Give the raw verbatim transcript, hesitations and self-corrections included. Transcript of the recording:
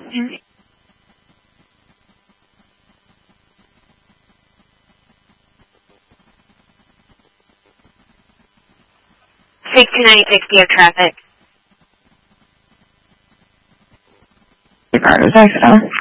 sixteen ninety-six P M traffic. Your car was accident.